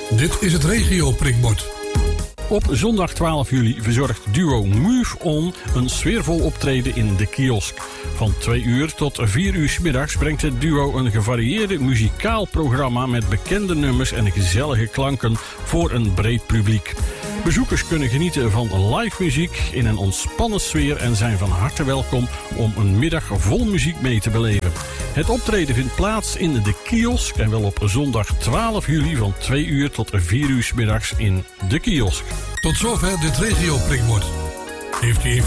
Dit is het regio prikbord. Op zondag 12 juli verzorgt duo Move On een sfeervol optreden in de kiosk. Van 2 uur tot 4 uur 's middags brengt het duo een gevarieerde muzikaal programma met bekende nummers en gezellige klanken voor een breed publiek. Bezoekers kunnen genieten van live muziek in een ontspannen sfeer en zijn van harte welkom om een middag vol muziek mee te beleven. Het optreden vindt plaats in de kiosk en wel op zondag 12 juli van 2 uur tot 4 uur 's middags in de kiosk. Tot zover dit regio prikbord. Heeft u